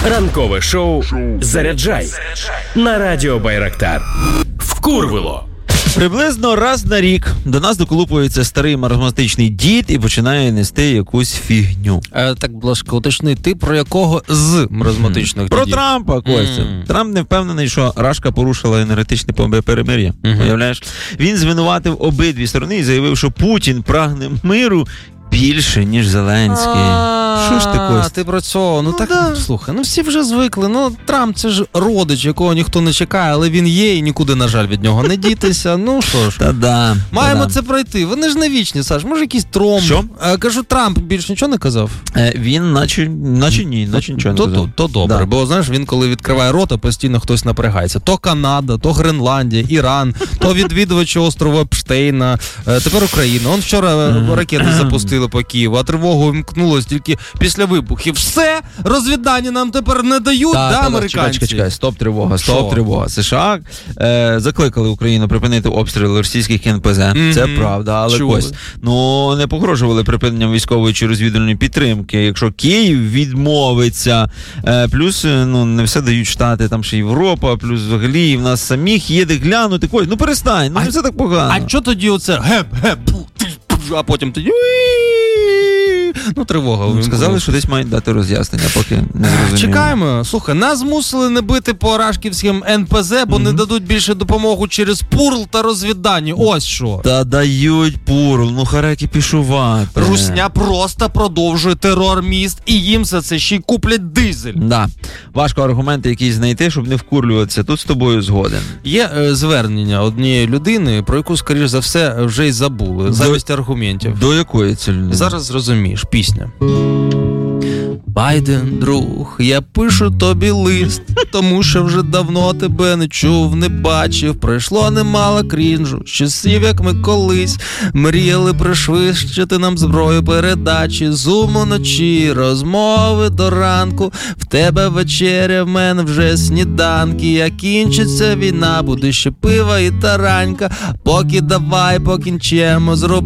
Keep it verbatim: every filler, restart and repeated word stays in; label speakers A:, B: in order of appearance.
A: Ранкове шоу «Заряджай» на радіо Байрактар. Вкурвило.
B: Приблизно раз на рік до нас доколупується старий маразматичний дід і починає нести якусь фігню.
C: Е, так, будь ласка, уточни, ти про якого з маразматичних
B: mm. Про
C: дідів?
B: Трампа, Костя. Mm. Трамп не впевнений, що Рашка порушила енергетичне перемир'я. Mm-hmm. Уявляєш? Він звинуватив обидві сторони і заявив, що Путін прагне миру більше, ніж Зеленський. Що ж ти, Костя?
C: Ти про цього. Ну,
B: ну
C: так,
B: да.
C: Слухай, ну всі вже звикли. Ну, Трамп це ж родич, якого ніхто не чекає, але він є і нікуди, на жаль, від нього не дітися. Ну, що ж.
B: Та-да.
C: Маємо
B: Та-да.
C: це пройти. Вони ж не вічні, Саш. Може, якийсь Тромп.
B: Що?
C: Е, кажу, Трамп більш нічого не казав?
B: Е, він наче, наче ні, наче нічого не
C: то,
B: казав.
C: То, то добре,
B: да.
C: Бо, знаєш, він коли відкриває рота, постійно хтось напрягається. То Канада, то Гренландія, Іран, то відвідувачі острова Епштейна, е, тепер Україна. Он вчора ракети запустили по Києву, а тривогу вмкнулось тільки після вибухів. Все, розвідання нам тепер не дають,
B: та,
C: да,
B: та,
C: американці?
B: Чекай, чекай, стоп, тривога, стоп,
C: Шо?
B: тривога. США е, закликали Україну припинити обстріли російських ен пе зет. Mm-hmm. Це правда, але
C: Чули.
B: Кость, ну не погрожували припиненням військової чи розвідувальної підтримки, якщо Київ відмовиться. Е, плюс, ну, не все дають Штати, там ще Європа, плюс взагалі в нас самих є де глянути. Кость, ну перестань, ну не все так погано.
C: А що тоді оце геп-геп, а потім тоді... Ну, тривога.
B: Ну, сказали, що десь мають дати роз'яснення, поки не зрозуміло.
C: Чекаємо. Слухай, нас змусили не бити по рашківським ен пе зет, бо mm-hmm. не дадуть більше допомогу через Пурл та розвіддані. Ось що.
B: Та дають Пурл, ну хареки пішувати.
C: Русня просто продовжує терор міст, і їм за це ще й куплять дизель.
B: Да. Важко аргументи якісь знайти, щоб не вкурлюватися. Тут з тобою згоден.
C: Є е, звернення однієї людини, про яку, скоріш за все, вже й забули. Замість аргументів.
B: До якої це людини?
C: Зараз зрозумієш. Пісня. Байден, друг, я пишу тобі лист, тому що вже давно тебе не чув, не бачив. Пройшло немало крінжу, часів, як ми колись мріяли пришвидшити нам зброю передачі. Зум уночі, розмови до ранку, в тебе вечеря, в мене вже сніданки. Як кінчиться війна, буде ще пива і таранька. Поки давай покінчемо, зроби